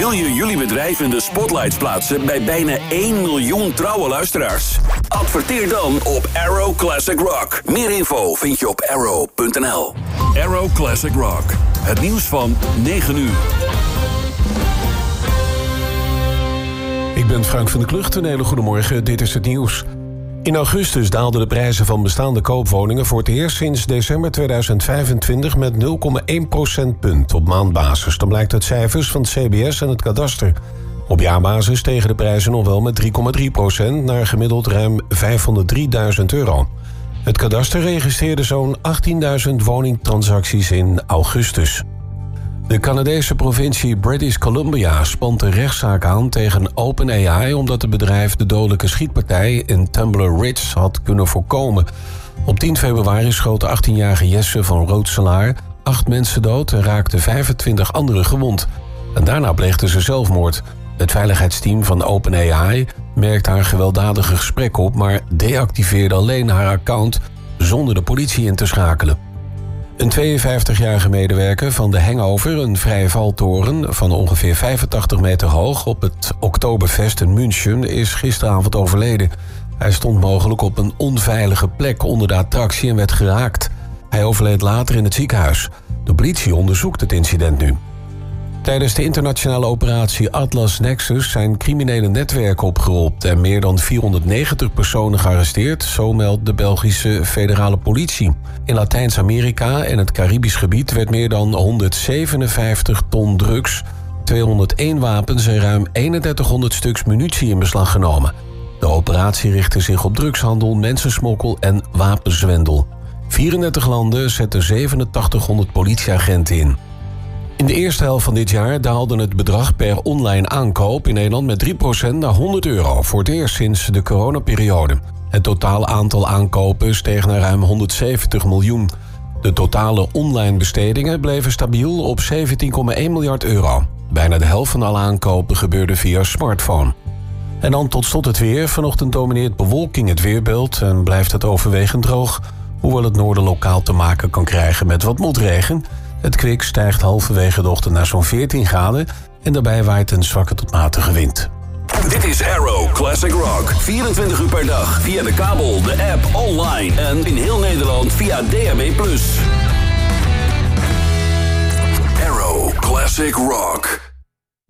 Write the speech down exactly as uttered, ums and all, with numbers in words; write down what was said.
Wil je jullie bedrijf in de spotlights plaatsen bij bijna één miljoen trouwe luisteraars? Adverteer dan op Arrow Classic Rock. Meer info vind je op arrow punt n l. Arrow Classic Rock. Het nieuws van negen uur. Ik ben Frank van der Klucht. Een hele goede morgen. Dit is het nieuws. In augustus daalden de prijzen van bestaande koopwoningen voor het eerst sinds december tweeduizend vijfentwintig met nul komma één procentpunt op maandbasis. Dan blijkt uit cijfers van het C B S en het kadaster. Op jaarbasis stegen de prijzen nog wel met drie komma drie procent naar gemiddeld ruim vijfhonderddrieduizend euro. Het kadaster registreerde zo'n achttienduizend woningtransacties in augustus. De Canadese provincie British Columbia spant een rechtszaak aan tegen OpenAI omdat het bedrijf de dodelijke schietpartij in Tumbler Ridge had kunnen voorkomen. Op tien februari schoot de achttienjarige Jesse van Roodselaar acht mensen dood en raakte vijfentwintig anderen gewond. En daarna pleegde ze zelfmoord. Het veiligheidsteam van OpenAI merkte haar gewelddadige gesprek op, maar deactiveerde alleen haar account zonder de politie in te schakelen. Een tweeënvijftigjarige medewerker van de Hangover, een vrije valtoren van ongeveer vijfentachtig meter hoog op het Oktoberfest in München, is gisteravond overleden. Hij stond mogelijk op een onveilige plek onder de attractie en werd geraakt. Hij overleed later in het ziekenhuis. De politie onderzoekt het incident nu. Tijdens de internationale operatie Atlas Nexus zijn criminele netwerken opgerold en meer dan vierhonderdnegentig personen gearresteerd, zo meldt de Belgische federale politie. In Latijns-Amerika en het Caribisch gebied werd meer dan honderdzevenenvijftig ton drugs, tweehonderdéén wapens en ruim drieëndertighonderd stuks munitie in beslag genomen. De operatie richtte zich op drugshandel, mensensmokkel en wapenzwendel. vierendertig landen zetten zevenentachtighonderd politieagenten in. In de eerste helft van dit jaar daalde het bedrag per online aankoop in Nederland met drie procent naar honderd euro, voor het eerst sinds de coronaperiode. Het totaal aantal aankopen steeg naar ruim honderdzeventig miljoen. De totale online bestedingen bleven stabiel op zeventien komma één miljard euro. Bijna de helft van alle aankopen gebeurde via smartphone. En dan tot slot het weer. Vanochtend domineert bewolking het weerbeeld en blijft het overwegend droog, hoewel het noorden lokaal te maken kan krijgen met wat motregen. Het kwik stijgt halverwege de ochtend naar zo'n veertien graden en daarbij waait een zwakke tot matige wind. Dit is Arrow Classic Rock. vierentwintig uur per dag via de kabel, de app, online en in heel Nederland via D A B plus. Arrow Classic Rock.